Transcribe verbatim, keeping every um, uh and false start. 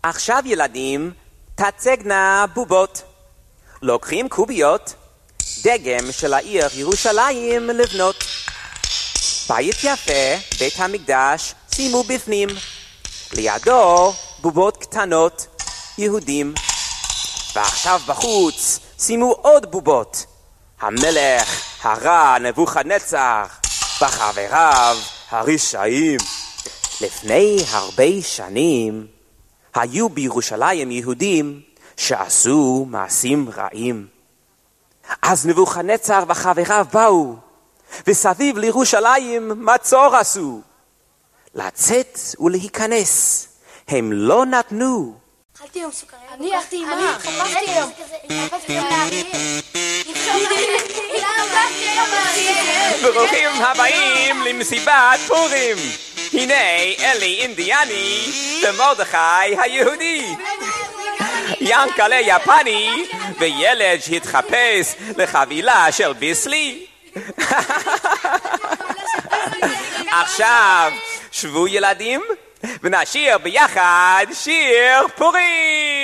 עכשיו ילדים, תצגנה בובות. לוקחים קוביות, דגם של העיר ירושלים לבנות. בית יפה, בית המקדש, שימו בפנים. לידו בובות קטנות, יהודים. ועכשיו בחוץ, שימו עוד בובות. המלך הרע נבוכדנצר, וחבריו הרשעים. לפני הרבה שנים, היו בירושלים יהודים שעשו מעשים רעים. אז נבוכדנצר וחבריו באו, וסביב לירושלים מצור עשו. לצאת ולהיכנס, הם לא נתנו. אכלתי יום סוכריה. אני אכלתי עם מה? חפשתי יום. חפשתי יום לאריה. ברוכים הבאים למסיבת פורים. הנה אלי אינדיאני ומרדכי היהודי. ינקלה יפני וילד שהתחפש לחבילה של ביסלי. עכשיו שבו ילדים ונשיר ביחד שיר פורים.